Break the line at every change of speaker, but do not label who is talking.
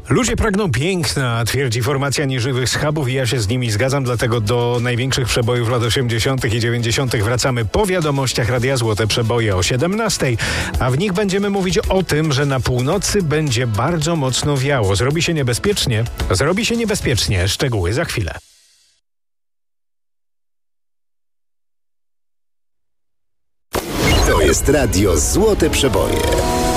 Ludzie pragną piękna, twierdzi formacja nieżywych schabów i ja się z nimi zgadzam, dlatego do największych przebojów lat 80. i 90. wracamy po wiadomościach Radia Złote Przeboje o 17, a w nich będziemy mówić o tym, że na północy będzie bardzo mocno wiało. Zrobi się niebezpiecznie. Szczegóły za chwilę.
To jest Radio Złote Przeboje.